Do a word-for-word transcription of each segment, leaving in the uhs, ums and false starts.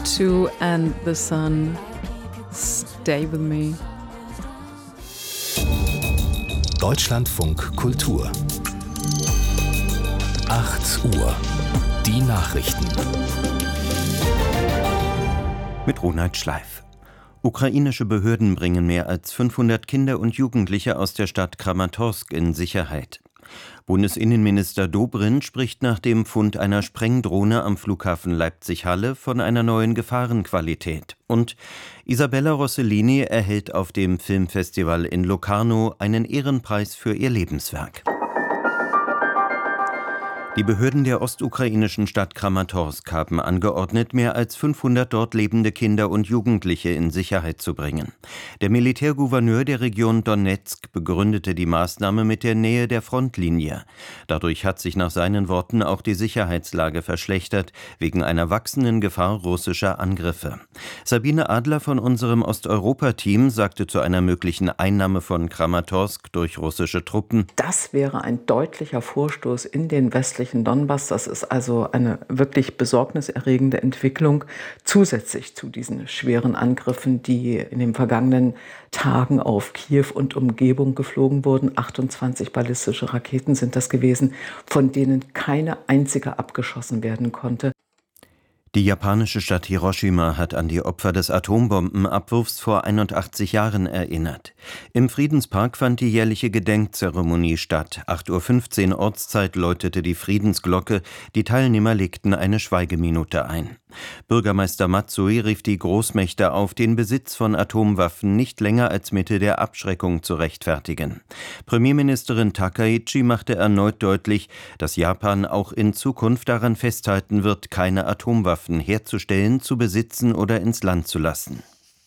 Two and the Sun, Stay With Me. Deutschlandfunk Kultur. acht Uhr. Die Nachrichten. Mit Ronald Schleif. Ukrainische Behörden bringen mehr als fünfhundert Kinder und Jugendliche aus der Stadt Kramatorsk in Sicherheit. Bundesinnenminister Dobrindt spricht nach dem Fund einer Sprengdrohne am Flughafen Leipzig-Halle von einer neuen Gefahrenqualität. Und Isabella Rossellini erhält auf dem Filmfestival in Locarno einen Ehrenpreis für ihr Lebenswerk. Die Behörden der ostukrainischen Stadt Kramatorsk haben angeordnet, mehr als fünfhundert dort lebende Kinder und Jugendliche in Sicherheit zu bringen. Der Militärgouverneur der Region Donezk begründete die Maßnahme mit der Nähe der Frontlinie. Dadurch hat sich nach seinen Worten auch die Sicherheitslage verschlechtert, wegen einer wachsenden Gefahr russischer Angriffe. Sabine Adler von unserem Osteuropa-Team sagte zu einer möglichen Einnahme von Kramatorsk durch russische Truppen: Das wäre ein deutlicher Vorstoß in den westlichen Donbass. Das ist also eine wirklich besorgniserregende Entwicklung, zusätzlich zu diesen schweren Angriffen, die in den vergangenen Tagen auf Kiew und Umgebung geflogen wurden. achtundzwanzig ballistische Raketen sind das gewesen, von denen keine einzige abgeschossen werden konnte. Die japanische Stadt Hiroshima hat an die Opfer des Atombombenabwurfs vor einundachtzig Jahren erinnert. Im Friedenspark fand die jährliche Gedenkzeremonie statt. acht Uhr fünfzehn Ortszeit läutete die Friedensglocke. Die Teilnehmer legten eine Schweigeminute ein. Bürgermeister Matsui rief die Großmächte auf, den Besitz von Atomwaffen nicht länger als Mittel der Abschreckung zu rechtfertigen. Premierministerin Takaichi machte erneut deutlich, dass Japan auch in Zukunft daran festhalten wird, keine Atomwaffen herzustellen, zu besitzen oder ins Land zu lassen.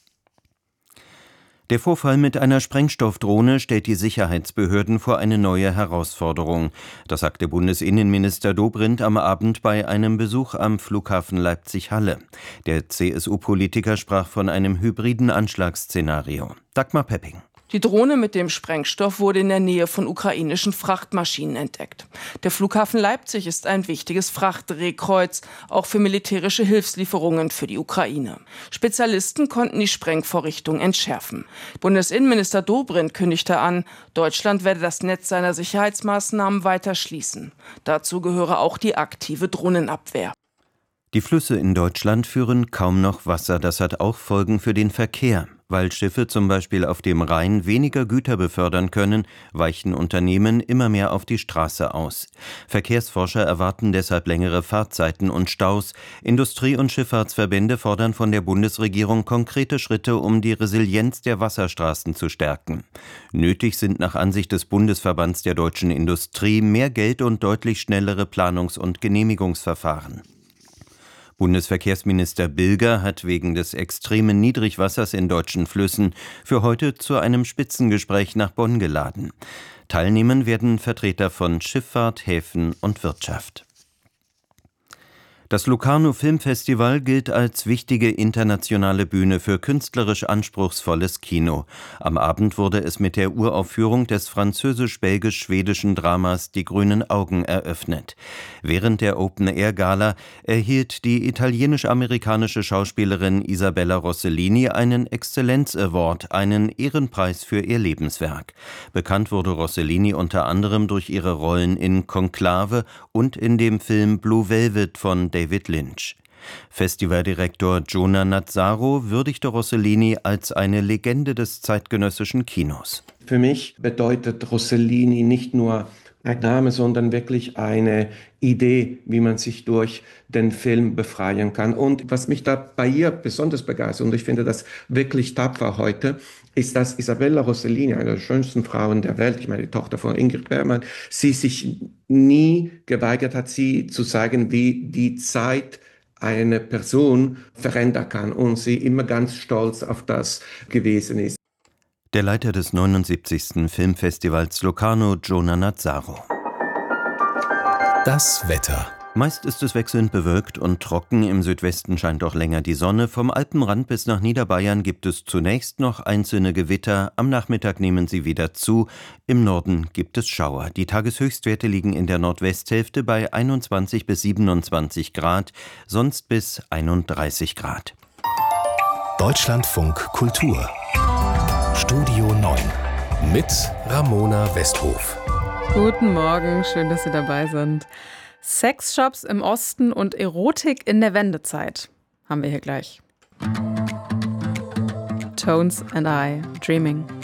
Der Vorfall mit einer Sprengstoffdrohne stellt die Sicherheitsbehörden vor eine neue Herausforderung. Das sagte Bundesinnenminister Dobrindt am Abend bei einem Besuch am Flughafen Leipzig-Halle. Der C S U-Politiker sprach von einem hybriden Anschlagsszenario. Dagmar Pepping. Die Drohne mit dem Sprengstoff wurde in der Nähe von ukrainischen Frachtmaschinen entdeckt. Der Flughafen Leipzig ist ein wichtiges Frachtdrehkreuz, auch für militärische Hilfslieferungen für die Ukraine. Spezialisten konnten die Sprengvorrichtung entschärfen. Bundesinnenminister Dobrindt kündigte an, Deutschland werde das Netz seiner Sicherheitsmaßnahmen weiter schließen. Dazu gehöre auch die aktive Drohnenabwehr. Die Flüsse in Deutschland führen kaum noch Wasser. Das hat auch Folgen für den Verkehr. Weil Schiffe zum Beispiel auf dem Rhein weniger Güter befördern können, weichen Unternehmen immer mehr auf die Straße aus. Verkehrsforscher erwarten deshalb längere Fahrtzeiten und Staus. Industrie- und Schifffahrtsverbände fordern von der Bundesregierung konkrete Schritte, um die Resilienz der Wasserstraßen zu stärken. Nötig sind nach Ansicht des Bundesverbands der deutschen Industrie mehr Geld und deutlich schnellere Planungs- und Genehmigungsverfahren. Bundesverkehrsminister Bilger hat wegen des extremen Niedrigwassers in deutschen Flüssen für heute zu einem Spitzengespräch nach Bonn geladen. Teilnehmen werden Vertreter von Schifffahrt, Häfen und Wirtschaft. Das Locarno Filmfestival gilt als wichtige internationale Bühne für künstlerisch anspruchsvolles Kino. Am Abend wurde es mit der Uraufführung des französisch-belgisch-schwedischen Dramas Die grünen Augen eröffnet. Während der Open-Air-Gala erhielt die italienisch-amerikanische Schauspielerin Isabella Rossellini einen Exzellenz-Award, einen Ehrenpreis für ihr Lebenswerk. Bekannt wurde Rossellini unter anderem durch ihre Rollen in Konklave und in dem Film Blue Velvet von David Lynch. Festivaldirektor Jonah Nazzaro würdigte Rossellini als eine Legende des zeitgenössischen Kinos. Für mich bedeutet Rossellini nicht nur ein Name, sondern wirklich eine Idee, wie man sich durch den Film befreien kann. Und was mich da bei ihr besonders begeistert, und ich finde das wirklich tapfer heute, ist, dass Isabella Rossellini, eine der schönsten Frauen der Welt, ich meine die Tochter von Ingrid Bergman, sie sich nie geweigert hat, sie zu zeigen, wie die Zeit eine Person verändern kann, und sie immer ganz stolz auf das gewesen ist. Der Leiter des neunundsiebzigsten Filmfestivals Locarno, Jonah Nazzaro. Das Wetter. Meist ist es wechselnd bewölkt und trocken, im Südwesten scheint auch länger die Sonne. Vom Alpenrand bis nach Niederbayern gibt es zunächst noch einzelne Gewitter, am Nachmittag nehmen sie wieder zu, im Norden gibt es Schauer. Die Tageshöchstwerte liegen in der Nordwesthälfte bei einundzwanzig bis siebenundzwanzig Grad, sonst bis einunddreißig Grad. Deutschlandfunk Kultur Studio neun mit Ramona Westhof. Guten Morgen, schön, dass Sie dabei sind. Sexshops im Osten und Erotik in der Wendezeit haben wir hier gleich. Tones and I, Dreaming.